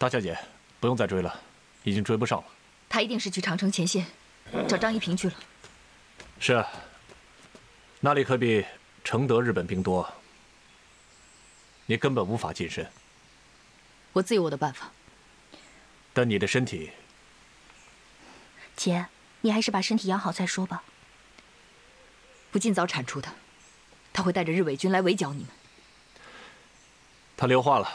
大小姐，不用再追了，已经追不上了。 他一定是去长城前线找张一平去了。 是啊，那里可比承德日本兵多，你根本无法近身。 我自有我的办法。 但你的身体…… 姐，你还是把身体养好再说吧。 不尽早铲除他，他会带着日伪军来围剿你们。 他溜话了，